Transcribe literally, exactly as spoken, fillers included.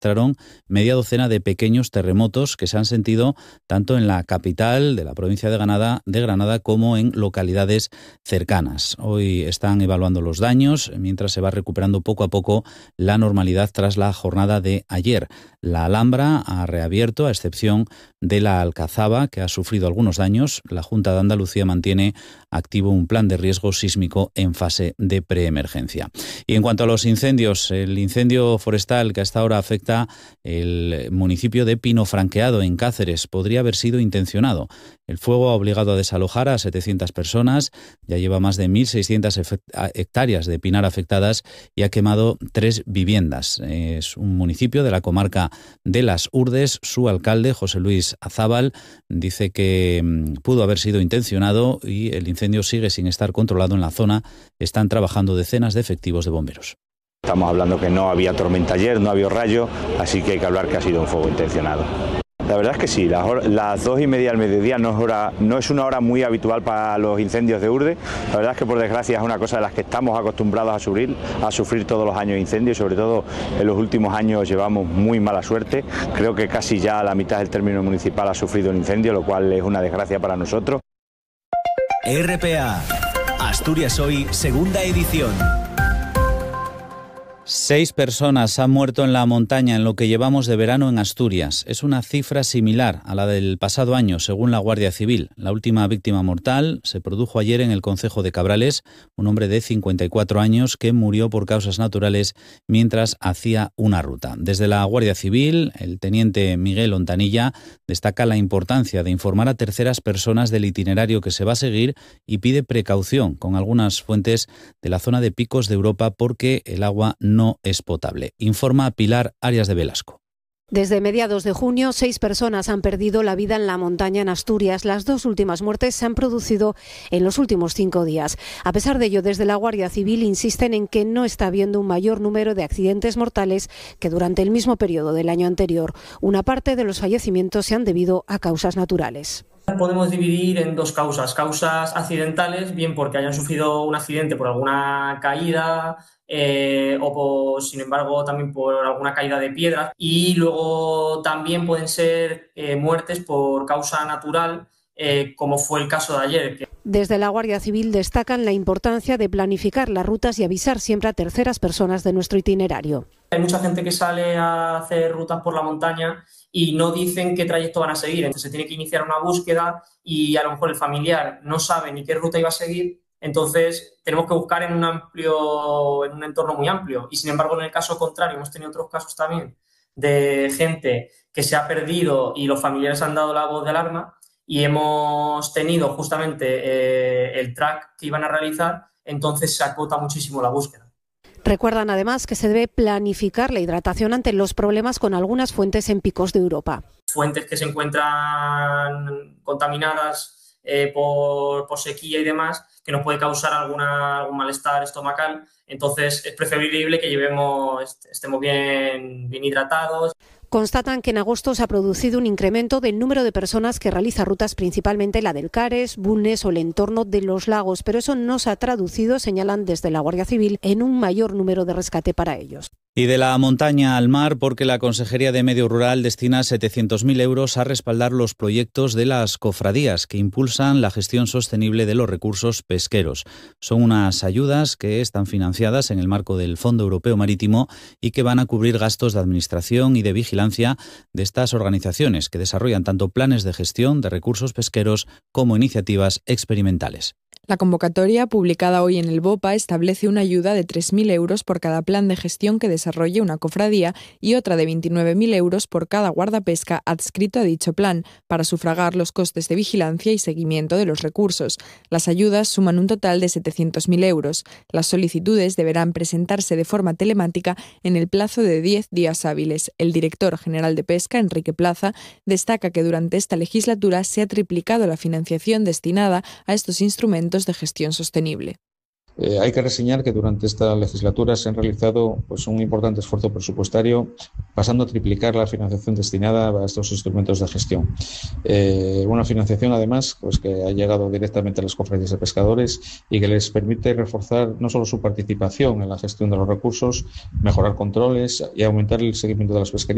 registraron media docena de pequeños terremotos que se han sentido tanto en la capital de la provincia de Granada, de Granada como en localidades cercanas. Hoy están evaluando los daños mientras se va recuperando poco a poco la normalidad tras la jornada de ayer. La Alhambra ha reabierto, a excepción de la Alcazaba, que ha sufrido algunos daños. La Junta de Andalucía mantiene activo un plan de riesgo sísmico en fase de preemergencia. Y en cuanto a los incendios, el incendio forestal que hasta ahora afecta el municipio de Pinofranqueado, en Cáceres, podría haber sido intencionado. El fuego ha obligado a desalojar a setecientas personas, ya lleva más de mil seiscientas hectáreas de pinar afectadas y ha quemado tres viviendas. Es un municipio de la comarca de Las Urdes. Su alcalde, José Luis Azábal, dice que pudo haber sido intencionado y el incendio sigue sin estar controlado en la zona. Están trabajando decenas de efectivos de bomberos. Estamos hablando que no había tormenta ayer, no había rayo, así que hay que hablar que ha sido un fuego intencionado. La verdad es que sí, las, hora, las dos y media al mediodía no es, hora, no es una hora muy habitual para los incendios de Urdes. La verdad es que por desgracia es una cosa de las que estamos acostumbrados a sufrir, a sufrir todos los años incendios, sobre todo en los últimos años llevamos muy mala suerte. Creo que casi ya la mitad del término municipal ha sufrido un incendio, lo cual es una desgracia para nosotros. R P A, Asturias Hoy, segunda edición. Seis personas han muerto en la montaña en lo que llevamos de verano en Asturias. Es una cifra similar a la del pasado año, según la Guardia Civil. La última víctima mortal se produjo ayer en el concejo de Cabrales, un hombre de cincuenta y cuatro años que murió por causas naturales mientras hacía una ruta. Desde la Guardia Civil, el teniente Miguel Ontanilla destaca la importancia de informar a terceras personas del itinerario que se va a seguir y pide precaución con algunas fuentes de la zona de Picos de Europa porque el agua no no es potable. Informa Pilar Arias de Velasco. Desde mediados de junio, seis personas han perdido la vida en la montaña en Asturias. Las dos últimas muertes se han producido en los últimos cinco días. A pesar de ello, desde la Guardia Civil insisten en que no está habiendo un mayor número de accidentes mortales que durante el mismo periodo del año anterior. Una parte de los fallecimientos se han debido a causas naturales. Podemos dividir en dos causas. Causas accidentales, bien porque hayan sufrido un accidente por alguna caída, Eh, o por, sin embargo también por alguna caída de piedras, y luego también pueden ser eh, muertes por causa natural, eh, como fue el caso de ayer. Que... Desde la Guardia Civil destacan la importancia de planificar las rutas y avisar siempre a terceras personas de nuestro itinerario. Hay mucha gente que sale a hacer rutas por la montaña y no dicen qué trayecto van a seguir, entonces se tiene que iniciar una búsqueda y a lo mejor el familiar no sabe ni qué ruta iba a seguir. Entonces, tenemos que buscar en un amplio, en un entorno muy amplio. Y sin embargo, en el caso contrario, hemos tenido otros casos también de gente que se ha perdido y los familiares han dado la voz de alarma y hemos tenido justamente eh, el track que iban a realizar, entonces se acota muchísimo la búsqueda. Recuerdan además que se debe planificar la hidratación ante los problemas con algunas fuentes en Picos de Europa. Fuentes que se encuentran contaminadas Eh, por, por sequía y demás, que nos puede causar alguna, algún malestar estomacal. Entonces es preferible que llevemos, estemos bien, bien hidratados. Constatan que en agosto se ha producido un incremento del número de personas que realiza rutas, principalmente la del Cares, Bulnes o el entorno de los lagos, pero eso no se ha traducido, señalan desde la Guardia Civil, en un mayor número de rescate para ellos. Y de la montaña al mar, porque la Consejería de Medio Rural destina setecientos mil euros a respaldar los proyectos de las cofradías que impulsan la gestión sostenible de los recursos pesqueros. Son unas ayudas que están financiadas en el marco del Fondo Europeo Marítimo y que van a cubrir gastos de administración y de vigilancia de estas organizaciones que desarrollan tanto planes de gestión de recursos pesqueros como iniciativas experimentales. La convocatoria, publicada hoy en el BOPA, establece una ayuda de tres mil euros por cada plan de gestión que desarrolle una cofradía y otra de veintinueve mil euros por cada guardapesca adscrito a dicho plan, para sufragar los costes de vigilancia y seguimiento de los recursos. Las ayudas suman un total de setecientos mil euros. Las solicitudes deberán presentarse de forma telemática en el plazo de diez días hábiles. El director general de Pesca, Enrique Plaza, destaca que durante esta legislatura se ha triplicado la financiación destinada a estos instrumentos de gestión sostenible. Eh, hay que reseñar que durante esta legislatura se han realizado pues, un importante esfuerzo presupuestario, pasando a triplicar la financiación destinada a estos instrumentos de gestión. Eh, una financiación, además, pues, que ha llegado directamente a las cofradías de pescadores y que les permite reforzar no solo su participación en la gestión de los recursos, mejorar controles y aumentar el seguimiento de las pesquerías.